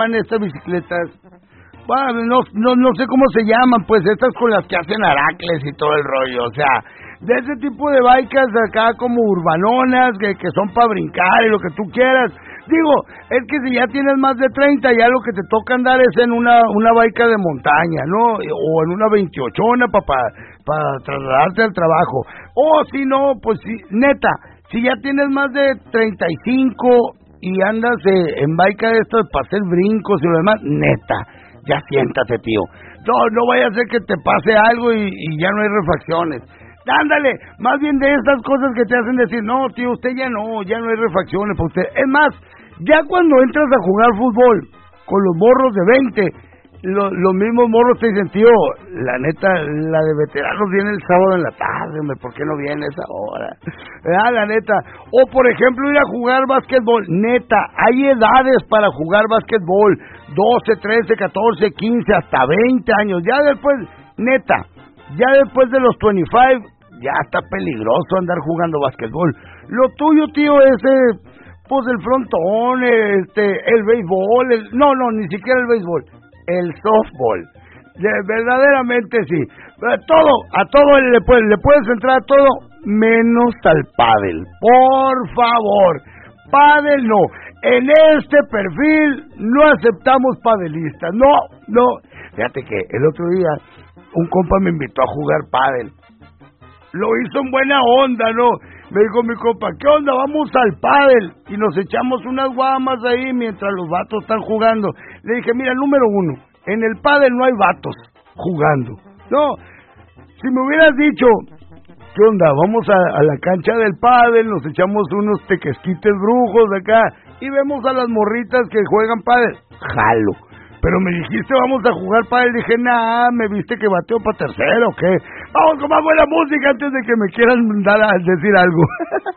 estas bicicletas? Bueno, no sé cómo se llaman, pues estas con las que hacen aracles y todo el rollo, o sea, de ese tipo de bikes acá como urbanonas, que son para brincar y lo que tú quieras. Digo, es que si ya tienes más de 30, ya lo que te toca andar es en una bike de montaña, ¿no? O en una 28 para trasladarte al trabajo. O si no, pues sí, neta, si ya tienes más de 35 y andas en bike de estas para hacer brincos y lo demás, neta, ya siéntate, tío. No vaya a ser que te pase algo y ya no hay refacciones. Ándale, más bien de estas cosas que te hacen decir, no, tío, usted ya no hay refacciones para usted. Es más, ya cuando entras a jugar fútbol con los morros de 20, los mismos morros te dicen, tío, la neta, la de veteranos viene el sábado en la tarde, hombre, ¿por qué no viene esa hora? La neta. O, por ejemplo, ir a jugar básquetbol. Neta, hay edades para jugar básquetbol. 12, 13, 14, 15, hasta 20 años. Ya después, neta, ya después de los 25, ya está peligroso andar jugando básquetbol. Lo tuyo, tío, es pues el frontón, el béisbol, ni siquiera el béisbol, el softball. Verdaderamente sí. A todo le puedes entrar a todo, menos al pádel. Por favor, pádel no. En este perfil no aceptamos padelistas. No. Fíjate que el otro día un compa me invitó a jugar pádel. Lo hizo en buena onda, ¿no? Me dijo mi compa, ¿qué onda? Vamos al pádel. Y nos echamos unas guamas ahí mientras los vatos están jugando. Le dije, mira, número 1, en el pádel no hay vatos jugando. No, si me hubieras dicho, ¿qué onda? Vamos a la cancha del pádel, nos echamos unos tequesquites brujos de acá y vemos a las morritas que juegan pádel. Jalo. Pero me dijiste, vamos a jugar pádel. Dije, me viste que bateo para tercero, ¿o qué? Vamos con más buena música antes de que me quieran dar a decir algo.